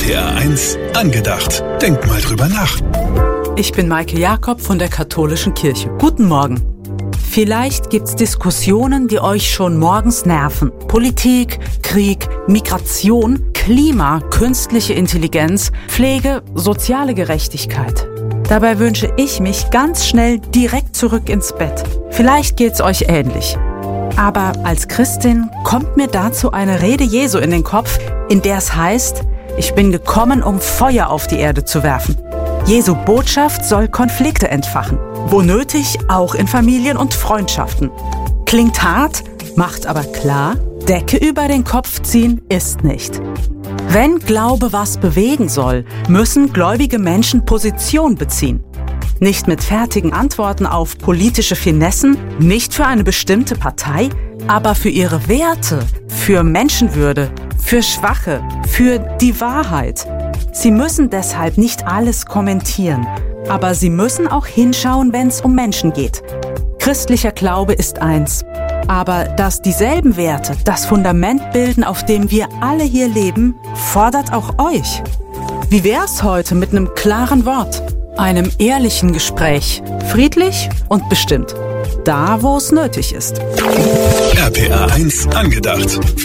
RPA 1 angedacht. Denkt mal drüber nach. Ich bin Maike Jakob von der Katholischen Kirche. Guten Morgen. Vielleicht gibt's Diskussionen, die euch schon morgens nerven. Politik, Krieg, Migration, Klima, künstliche Intelligenz, Pflege, soziale Gerechtigkeit. Dabei wünsche ich mich ganz schnell direkt zurück ins Bett. Vielleicht geht's euch ähnlich. Aber als Christin kommt mir dazu eine Rede Jesu in den Kopf, in der es heißt, ich bin gekommen, um Feuer auf die Erde zu werfen. Jesu Botschaft soll Konflikte entfachen, wo nötig auch in Familien und Freundschaften. Klingt hart, macht aber klar, Decke über den Kopf ziehen ist nicht. Wenn Glaube was bewegen soll, müssen gläubige Menschen Position beziehen. Nicht mit fertigen Antworten auf politische Finessen, nicht für eine bestimmte Partei, aber für ihre Werte, für Menschenwürde, für Schwache, für die Wahrheit. Sie müssen deshalb nicht alles kommentieren, aber sie müssen auch hinschauen, wenn es um Menschen geht. Christlicher Glaube ist eins, aber dass dieselben Werte das Fundament bilden, auf dem wir alle hier leben, fordert auch euch. Wie wär's heute mit einem klaren Wort? Einem ehrlichen Gespräch, friedlich und bestimmt. Da, wo es nötig ist. RPA 1 angedacht.